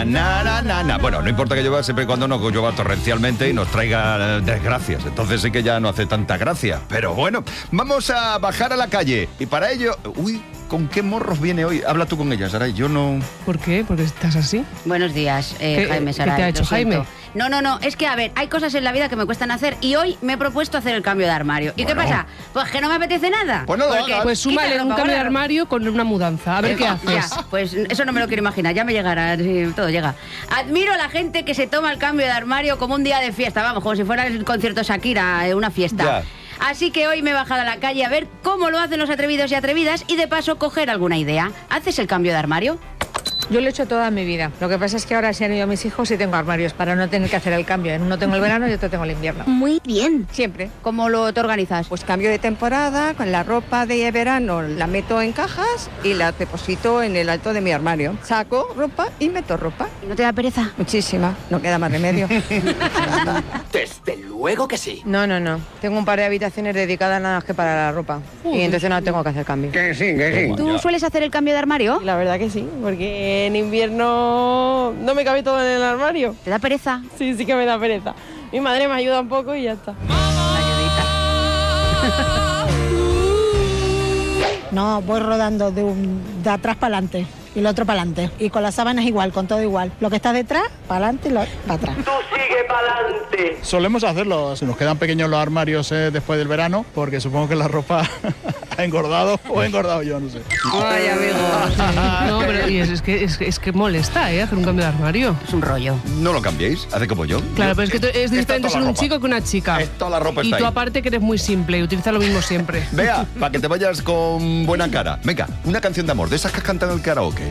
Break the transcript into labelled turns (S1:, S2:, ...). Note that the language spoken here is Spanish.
S1: Bueno, no importa que llueva siempre y cuando no llueva torrencialmente y nos traiga desgracias. Entonces sí que ya no hace tanta gracia. Pero bueno, vamos a bajar a la calle. Y para ello... Uy, ¿con qué morros viene hoy? Habla tú con ella, Saray. Yo no...
S2: ¿Por qué? ¿Por qué estás así?
S3: Buenos días, Jaime Saray.
S2: ¿Qué te ha hecho, Jaime?
S3: No, es que, a ver, hay cosas en la vida que me cuestan hacer y hoy me he propuesto hacer el cambio de armario. ¿Y qué pasa? Pues que no me apetece nada.
S1: Pues no lo hagas.
S2: Pues súmale un cambio de armario con una mudanza. A ver qué haces.
S3: Ya, pues eso no me lo quiero imaginar, ya me llegará, sí, todo llega. Admiro a la gente que se toma el cambio de armario como un día de fiesta, vamos, como si fuera el concierto Shakira, una fiesta.
S1: Ya.
S3: Así que hoy me he bajado a la calle a ver cómo lo hacen los atrevidos y atrevidas y de paso coger alguna idea. ¿Haces el cambio de armario?
S4: Yo lo he hecho toda mi vida. Lo que pasa es que ahora se han ido mis hijos y tengo armarios para no tener que hacer el cambio. En uno tengo el verano y otro tengo el invierno.
S3: Muy bien.
S4: Siempre.
S3: ¿Cómo te organizas?
S4: Pues cambio de temporada, con la ropa de verano la meto en cajas y la deposito en el alto de mi armario. Saco ropa y meto ropa.
S3: ¿No te da pereza?
S4: Muchísima. No queda más remedio.
S5: Desde luego que sí.
S4: No. Tengo un par de habitaciones dedicadas nada más que para la ropa. Y entonces no tengo que hacer cambio.
S5: Que sí.
S3: ¿Tú sueles hacer el cambio de armario?
S6: La verdad que sí, porque en invierno no me cabe todo en el armario.
S3: ¿Te da pereza?
S6: Sí que me da pereza. Mi madre me ayuda un poco y ya está.
S7: No, voy rodando de atrás para adelante y el otro para adelante. Y con las sábanas igual, con todo igual. Lo que está detrás, para adelante y lo para atrás.
S5: Tú sigue para adelante.
S8: Solemos hacerlo. Se nos quedan pequeños los armarios después del verano, porque supongo que la ropa ha engordado o he engordado yo, no sé.
S3: Ay, amigo.
S2: No, pero y es que molesta, hacer un cambio de armario.
S3: Es un rollo.
S1: No lo cambiéis, hace como yo.
S2: Claro, pero es que es
S1: Está
S2: diferente
S1: toda
S2: ser
S1: la
S2: un
S1: ropa.
S2: chico que una chica.
S1: Toda la ropa
S2: Y
S1: está
S2: tú
S1: ahí.
S2: aparte que eres muy simple y utilizas lo mismo siempre.
S1: Vea, para que te vayas con buena cara. Venga, una canción de amor, de esas que has cantado en el karaoke.